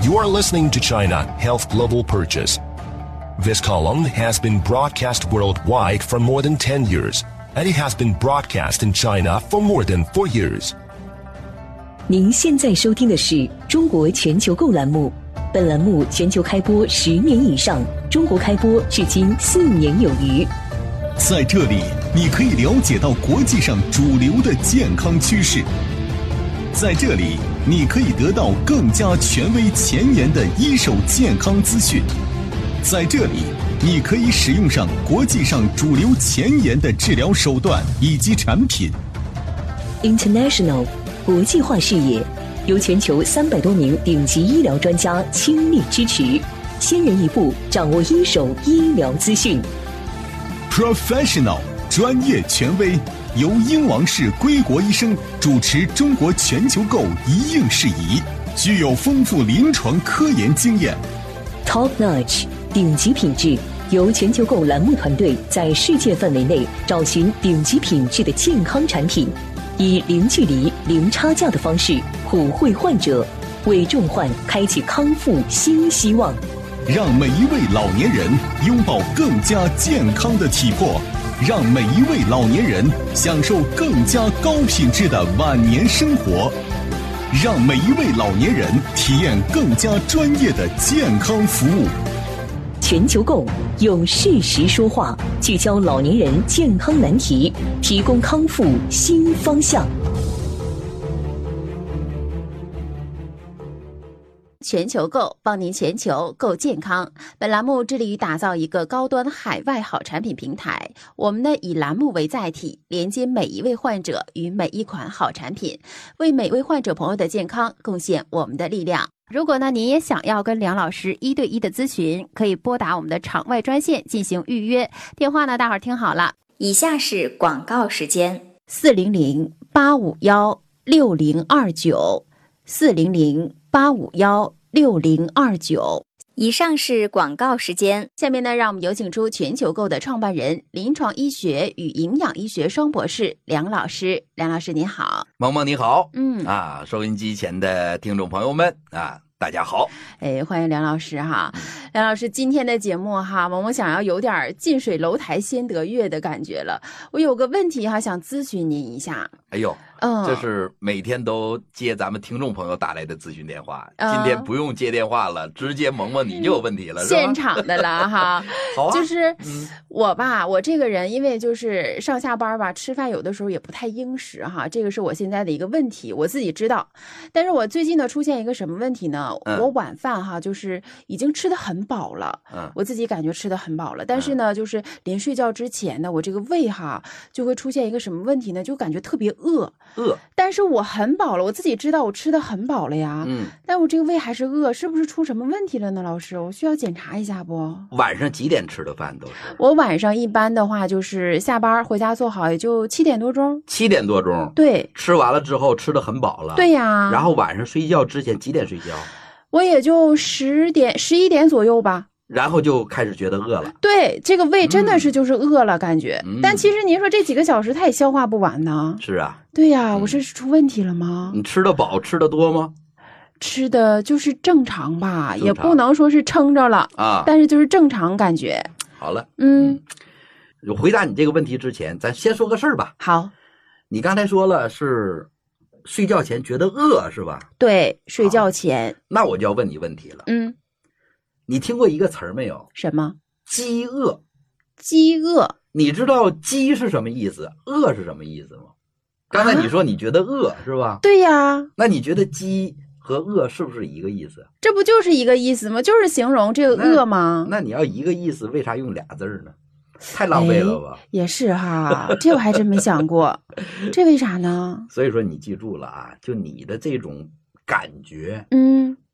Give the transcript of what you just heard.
You are listening to China Health Global Purchase. This column has been broadcast worldwide for more than 10 years, and it has been broadcast in China for more than 4 years. 您现在收听的是中国全球购栏目，本栏目全球开播10年以上，中国开播至今4年有余。 在这里，你可以了解到国际上主流的健康趋势。在这里，你可以得到更加权威前沿的一手健康资讯。在这里，你可以使用上国际上主流前沿的治疗手段以及产品。 International 国际化视野，由全球300多名顶级医疗专家倾力支持，先人一步掌握一手医疗资讯。 Professional 专业权威，由英王氏归国医生主持中国全球购一应事宜，具有丰富临床科研经验。 Top Notch 顶级品质，由全球购栏目团队在世界范围内找寻顶级品质的健康产品，以零距离、零差价的方式普惠患者，为重患开启康复新希望。 让每一位老年人拥抱更加健康的体魄，让每一位老年人享受更加高品质的晚年生活，让每一位老年人体验更加专业的健康服务。 全球购用事实说话，聚焦老年人健康难题，提供康复新方向。 全球购帮您全球购健康。本栏目致力于打造一个高端海外好产品平台，我们呢以栏目为载体，连接每一位患者与每一款好产品，为每位患者朋友的健康贡献我们的力量。如果呢您也想要跟梁老师1对1的咨询，可以拨打我们的场外专线进行预约，电话呢大伙儿听好了， 以下是广告时间 ：400-851-6029 400-851-6029。 以上是广告时间。 下面呢，让我们有请出全球购的创办人、临床医学与营养医学双博士梁老师。梁老师你好。 萌萌你好。收音机前的听众朋友们大家好。 欢迎梁老师哈。梁老师，今天的节目哈，萌萌想要有点近水楼台先得月的感觉了。我有个问题哈，想咨询您一下。 这是每天都接咱们听众朋友打来的咨询电话，今天不用接电话了，直接萌萌你就有问题了，是吧？ 现场的了哈。 好啊。 就是我这个人因为就是上下班吧，吃饭有的时候也不太应时哈，这个是我现在的一个问题，我自己知道。但是我最近呢出现一个什么问题呢？我晚饭哈就是已经吃得很饱了，我自己感觉吃得很饱了，但是呢就是临睡觉之前呢，我这个胃哈就会出现一个什么问题呢？就感觉特别饿，但是我很饱了，我自己知道我吃得很饱了呀，但我这个胃还是饿，是不是出什么问题了呢？老师，我需要检查一下不？ 晚上几点吃的饭都是？ 我晚上一般的话就是下班回家做好也就7点多钟。 7点多钟？对。吃完了之后吃得很饱了？ 对呀。 然后晚上睡觉之前几点睡觉？ 我也就10点11点左右吧。 然后就开始觉得饿了。 对，这个胃真的是就是饿了感觉，但其实您说这几个小时它也消化不完呢。 是啊。 对呀，我是出问题了吗？ 你吃得饱吃得多吗？ 吃的就是正常吧，也不能说是撑着了但是就是正常感觉。 好了。回答你这个问题之前，咱先说个事儿吧。 好。 你刚才说了是睡觉前觉得饿是吧？ 对，睡觉前。 那我就要问你问题了。你听过一个词儿没有？ 什么？ 饥饿。 饥饿。 你知道饥是什么意思，饿是什么意思吗？刚才你说你觉得饿是吧？ 对呀。 那你觉得饥和饿是不是一个意思？ 这不就是一个意思吗？就是形容这个饿吗？ 那你要一个意思，为啥用俩字呢？太浪费了吧。 也是哈，这我还真没想过。这为啥呢？ 所以说你记住了啊，就你的这种感觉